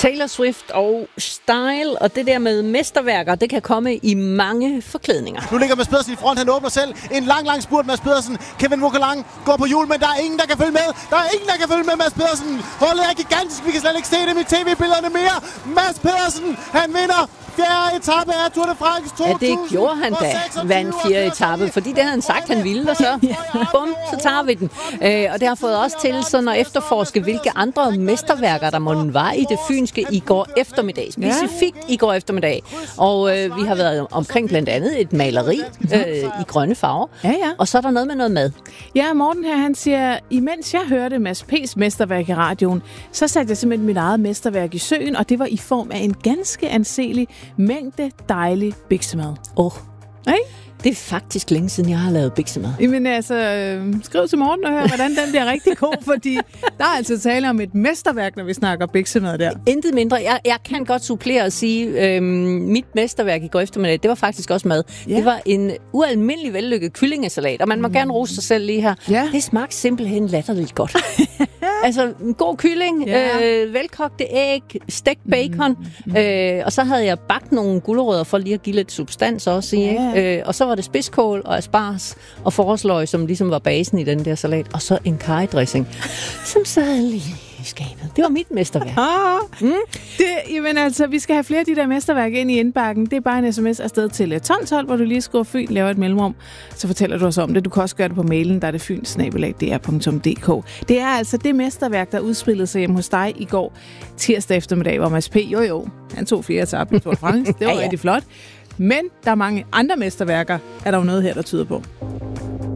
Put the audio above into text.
Taylor Swift og Style, og det der med mesterværker, det kan komme i mange forklædninger. Nu ligger Mads Pedersen i front, han åbner selv en lang spurt. Mads Pedersen, Kevin Vogelang går på hjul, men der er ingen, der kan følge med. Der er ingen, der kan følge med Mads Pedersen. Holdet er gigantisk, vi kan slet ikke se dem i tv-billederne mere. Mads Pedersen, han vinder 4. etape af Tour de France 2000. Ja, det gjorde han da, vandt 4. etape, fordi det havde han sagt, han ville, og så bum, så tager vi den. Og det har fået os til sådan at efterforske, hvilke andre mesterværker, der måtte var i det fynske i går eftermiddag. Specifikt i går eftermiddag. Og vi har været omkring blandt andet et maleri i grønne farver. Ja. Og så er der noget med noget mad. Ja, Morten her, han siger, imens jeg hørte Mads P's mesterværk i radioen, så satte jeg simpelthen mit eget mesterværk i søen, og det var i form af en ganske anselig mængde dejlig biksemad. Det er faktisk længe siden, jeg har lavet biksemad. Jamen altså, skriv til Morten og hør, hvordan den bliver rigtig god, fordi der er altså tale om et mesterværk, når vi snakker biksemad der. Intet mindre. Jeg kan godt supplere og sige, mit mesterværk i går eftermiddag, det var faktisk også mad. Ja. Det var en ualmindelig vellykket kyllingesalat, og man må gerne rose sig selv lige her. Ja. Det smagte simpelthen latterligt godt. Altså, en god kylling, velkogte æg, stegt bacon, og så havde jeg bagt nogle gulerødder for lige at give lidt substans også i, og så var det spidskål og asparges og forårsløg, som ligesom var basen i den der salat, og så en karrydressing, som sad lige i skabet. Det var mit mesterværk. Jamen altså, vi skal have flere af de der mesterværk ind i indbakken. Det er bare en sms afsted til 1212, hvor du lige skriver Fyn, laver et mellemrum, så fortæller du os om det. Du kan også gøre det på mailen, der er det fyn@dr.dk. Det er altså det mesterværk, der udspillede sig hjemme hos dig i går tirsdag eftermiddag, hvor Mads P. Han tog 4 etape i Tour de France. Det var rigtig flot. Men der er mange andre mesterværker, er der jo noget her, der tyder på.